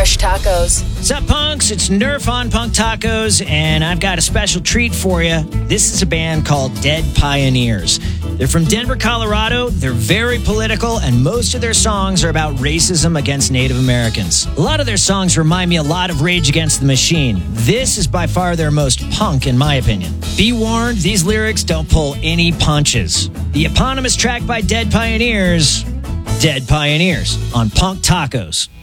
Fresh Tacos. What's up, punks? It's Nerf on Punk Tacos, and I've got a special treat for you. This is a band called Dead Pioneers. They're from Denver, Colorado. They're very political, and most of their songs are about racism against Native Americans. A lot of their songs remind me a lot of Rage Against the Machine. This is by far their most punk, in my opinion. Be warned, these lyrics don't pull any punches. The eponymous track by Dead Pioneers on Punk Tacos.